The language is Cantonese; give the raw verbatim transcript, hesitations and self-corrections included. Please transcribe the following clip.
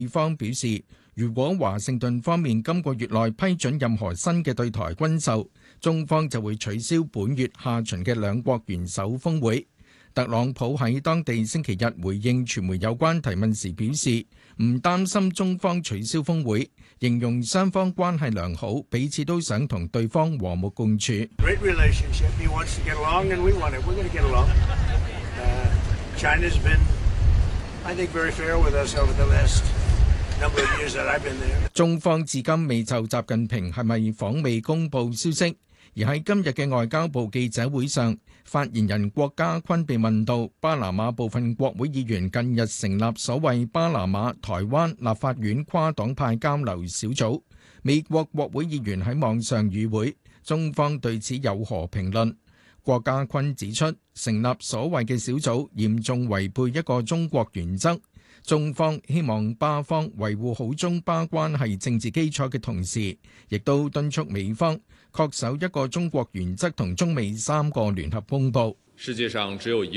美方表示，如果華盛頓方面今個月內批准任何新嘅對台軍售，中方就會取消本月下旬嘅兩國元首峰會。特朗普喺當地星期日回應傳媒有關提問時表示，唔擔心中方取消峰會，形容雙方關係良好，彼此都想同對方和睦共處。 Great relationship. He wants to get along and we want it. We're going to get along. Uh, China's been, I think, very fair with us over the last number of years that I've been there. 中方至今未就習近平係咪訪美公布消息，而喺今日嘅外交部記者會上，發言人郭家坤被問到巴拿馬部分國會議員近日成立所謂巴拿馬台灣立法院跨黨派交流小組，美國國會議員喺網上與會，中方對此有何評論？郭家坤指出，成立所謂嘅小組嚴重違背一個中國原則，中方希望巴方維護好中巴關係政治基礎嘅同時，亦都敦促美方恪守一個中國原則同中美三個聯合公報。 世界上只有一